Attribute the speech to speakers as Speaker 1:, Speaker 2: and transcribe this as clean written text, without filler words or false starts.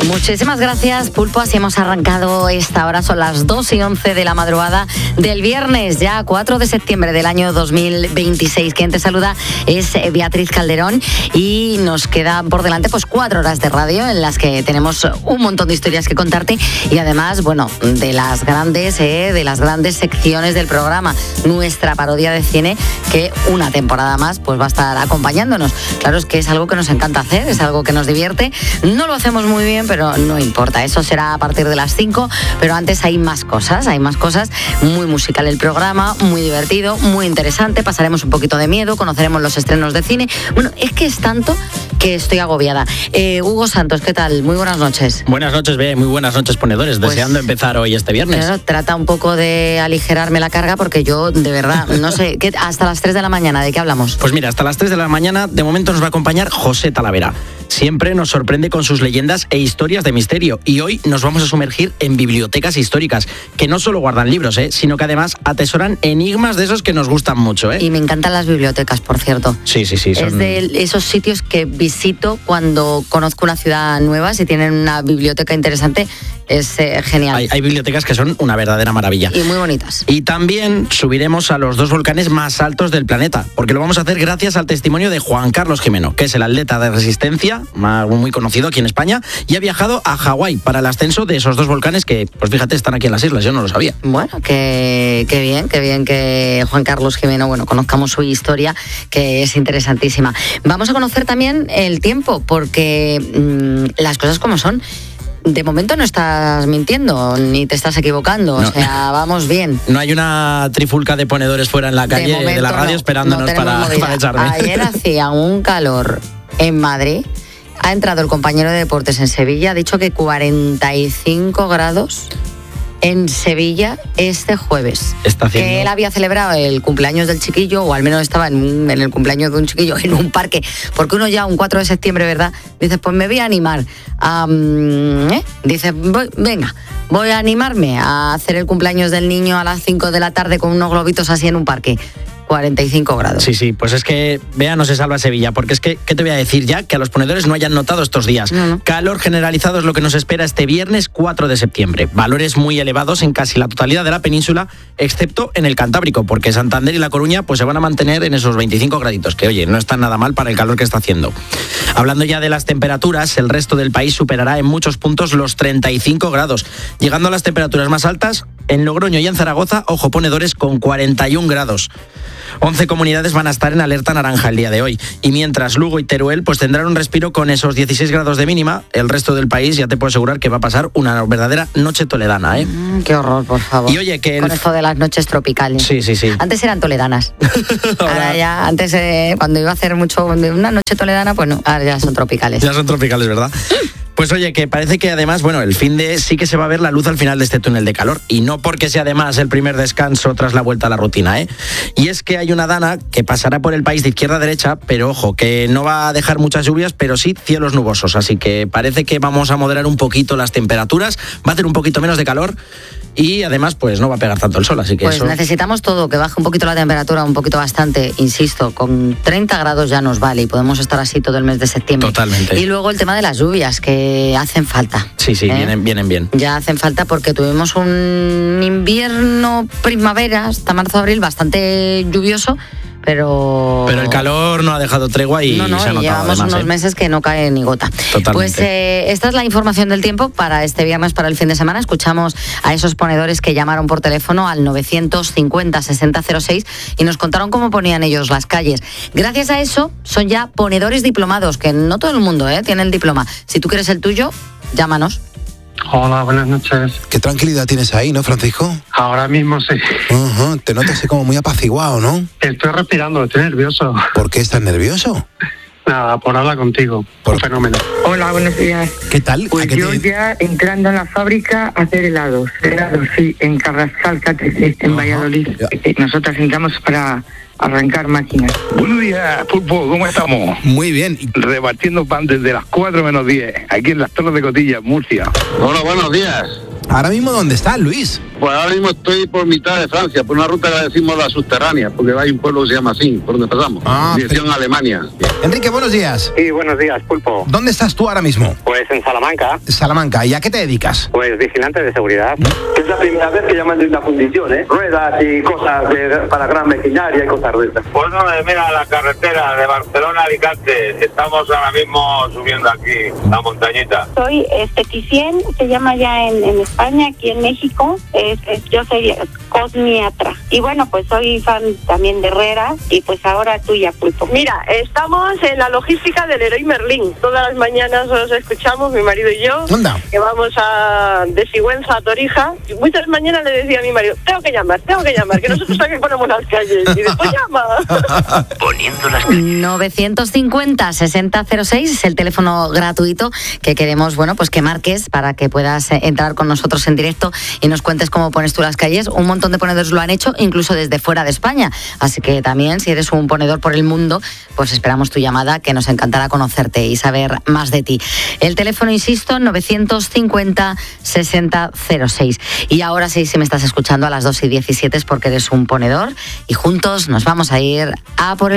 Speaker 1: Muchísimas gracias, Pulpo. Así hemos arrancado esta hora. Son las 2:11 de la madrugada del viernes, ya 4 de septiembre del año 2026. Quien te saluda es Beatriz Calderón y nos quedan por delante pues 4 horas de radio en las que tenemos un montón de historias que contarte y además, bueno, de las grandes secciones del programa. Nuestra parodia de cine que una temporada más pues va a estar acompañándonos. Claro, es que es algo que nos encanta hacer, es algo que nos divierte. No lo hacemos muy bien, pero no importa, eso será a partir de las 5, pero antes hay más cosas, muy musical el programa, muy divertido, muy interesante, pasaremos un poquito de miedo, conoceremos los estrenos de cine, bueno, es que es tanto que estoy agobiada. Hugo Santos, ¿qué tal? Muy buenas noches.
Speaker 2: Buenas noches, muy buenas noches, ponedores, pues, deseando empezar hoy este viernes.
Speaker 1: Claro, trata un poco de aligerarme la carga porque yo, de verdad, no sé, hasta las 3 de la mañana, ¿de qué hablamos?
Speaker 2: Pues mira, hasta las 3 de la mañana, de momento nos va a acompañar José Talavera. Siempre nos sorprende con sus leyendas e historias de misterio y hoy nos vamos a sumergir en bibliotecas históricas que no solo guardan libros, sino que además atesoran enigmas de esos que nos gustan mucho.
Speaker 1: Y me encantan las bibliotecas, por cierto.
Speaker 2: Sí.
Speaker 1: Es de esos sitios que visito cuando conozco una ciudad nueva, si tienen una biblioteca interesante, es genial.
Speaker 2: Hay bibliotecas que son una verdadera maravilla.
Speaker 1: Y muy bonitas.
Speaker 2: Y también subiremos a los 2 volcanes más altos del planeta, porque lo vamos a hacer gracias al testimonio de Juan Carlos Jimeno, que es el atleta de resistencia, muy conocido aquí en España, y ha viajado a Hawái para el ascenso de esos 2 volcanes que, pues fíjate, están aquí en las islas, yo no lo sabía.
Speaker 1: Bueno, qué bien que Juan Carlos Jimeno, bueno, conozcamos su historia, que es interesantísima. Vamos a conocer también el tiempo, porque las cosas como son. De momento no estás mintiendo, ni te estás equivocando,
Speaker 2: no.
Speaker 1: O sea, vamos bien.
Speaker 2: No hay una trifulca de ponedores fuera en la calle de la radio esperándonos para echarme.
Speaker 1: Ayer hacía un calor en Madrid, ha entrado el compañero de deportes en Sevilla, ha dicho que 45 grados en Sevilla este jueves. Que él había celebrado el cumpleaños del chiquillo, o al menos estaba en el cumpleaños de un chiquillo en un parque, porque uno ya un 4 de septiembre, ¿verdad? Dice, pues me voy a animar. Dice, voy a animarme a hacer el cumpleaños del niño a las 5 de la tarde con unos globitos así en un parque. 45 grados.
Speaker 2: Sí, pues es que, Bea, no se salva Sevilla, porque es que, ¿qué te voy a decir ya? Que a los ponedores no hayan notado estos días.
Speaker 1: No.
Speaker 2: Calor generalizado es lo que nos espera este viernes 4 de septiembre. Valores muy elevados en casi la totalidad de la península, excepto en el Cantábrico, porque Santander y La Coruña pues se van a mantener en esos 25 graditos, que oye, no están nada mal para el calor que está haciendo. Hablando ya de las temperaturas, el resto del país superará en muchos puntos los 35 grados, llegando a las temperaturas más altas en Logroño y en Zaragoza, ojo ponedores, con 41 grados. 11 comunidades van a estar en alerta naranja el día de hoy. Y mientras Lugo y Teruel pues tendrán un respiro con esos 16 grados de mínima, el resto del país ya te puedo asegurar que va a pasar una verdadera noche toledana.
Speaker 1: Qué horror, por favor.
Speaker 2: Y oye, que
Speaker 1: con esto de las noches tropicales.
Speaker 2: Sí.
Speaker 1: Antes eran toledanas. Ahora ya, antes cuando iba a hacer mucho una noche toledana, pues no, ahora ya son tropicales.
Speaker 2: Ya son tropicales, ¿verdad? Pues oye, que parece que además, bueno, el fin de sí que se va a ver la luz al final de este túnel de calor. Y no porque sea además el primer descanso tras la vuelta a la rutina, Y es que hay una dana que pasará por el país de izquierda a derecha, pero ojo, que no va a dejar muchas lluvias, pero sí cielos nubosos. Así que parece que vamos a moderar un poquito las temperaturas, va a hacer un poquito menos de calor. Y además, pues no va a pegar tanto el sol, así que
Speaker 1: pues necesitamos todo, que baje un poquito la temperatura, un poquito bastante, insisto, con 30 grados ya nos vale y podemos estar así todo el mes de septiembre.
Speaker 2: Totalmente.
Speaker 1: Y luego el tema de las lluvias, que hacen falta.
Speaker 2: Sí, vienen bien.
Speaker 1: Ya hacen falta porque tuvimos un invierno, primavera, hasta marzo-abril, bastante lluvioso, pero
Speaker 2: el calor no ha dejado tregua y se ha notado.
Speaker 1: Llevamos
Speaker 2: además,
Speaker 1: unos meses que no cae ni gota.
Speaker 2: Totalmente.
Speaker 1: Pues esta es la información del tiempo para este viernes, para el fin de semana. Escuchamos a esos ponedores que llamaron por teléfono al 950-6006 y nos contaron cómo ponían ellos las calles. Gracias a eso son ya ponedores diplomados, que no todo el mundo tiene el diploma. Si tú quieres el tuyo, llámanos.
Speaker 3: Hola, buenas noches.
Speaker 4: Qué tranquilidad tienes ahí, ¿no, Francisco?
Speaker 3: Ahora mismo sí.
Speaker 4: Te notas así como muy apaciguado, ¿no?
Speaker 3: Estoy respirando, estoy nervioso.
Speaker 4: ¿Por qué estás nervioso?
Speaker 3: Nada, por hablar contigo. Un fenómeno.
Speaker 5: Hola, buenos días.
Speaker 4: ¿Qué tal?
Speaker 5: Pues yo ya entrando en la fábrica a hacer helados. Helados, sí, en Carrascal, KTC, en Valladolid. Nosotras entramos para arrancar máquinas.
Speaker 6: Buenos días, Pulpo, ¿cómo estamos?
Speaker 4: Muy bien.
Speaker 6: Repartiendo pan desde las 4 menos 10, aquí en las Torres de Cotilla, Murcia.
Speaker 7: Hola, buenos días.
Speaker 4: Ahora mismo, ¿dónde estás, Luis?
Speaker 7: Pues ahora mismo estoy por mitad de Francia, por una ruta que le decimos la subterránea, porque hay un pueblo que se llama así, por donde pasamos. Dirección a Alemania.
Speaker 4: Enrique, buenos días.
Speaker 8: Sí, buenos días, Pulpo.
Speaker 4: ¿Dónde estás tú ahora mismo?
Speaker 8: Pues en Salamanca.
Speaker 4: Salamanca. ¿Y a qué te dedicas?
Speaker 8: Pues vigilante de seguridad.
Speaker 9: Es la primera vez que llaman de una fundición, ¿eh? Ruedas y cosas para gran maquinaria y cosas de estas.
Speaker 6: Pues no, mira, la carretera de Barcelona a Alicante. Estamos ahora mismo subiendo aquí la montañita.
Speaker 10: Soy esteticien, se llama ya en España, aquí en México. Yo soy cosmiatra. Y bueno, pues soy fan también de Herrera y pues ahora tuya, Pulpo.
Speaker 11: Mira, estamos en la logística del Leroy Merlin. Todas las mañanas os escuchamos, mi marido y yo.
Speaker 4: ¿Onda?
Speaker 11: Que vamos de Sigüenza a Torija. Y muchas mañanas le decía a mi marido, tengo que llamar, que nosotros también ponemos las calles. Y después llama.
Speaker 1: Poniendo las 950-6006 es el teléfono gratuito que queremos, bueno, pues que marques para que puedas entrar con nosotros en directo y nos cuentes cómo pones tú las calles. Un montón de ponedores lo han hecho, incluso desde fuera de España. Así que también, si eres un ponedor por el mundo, pues esperamos tu llamada, que nos encantará conocerte y saber más de ti. El teléfono, insisto, 950-6006. Y ahora sí, si me estás escuchando a las 2:17 es porque eres un ponedor y juntos nos vamos a ir a por el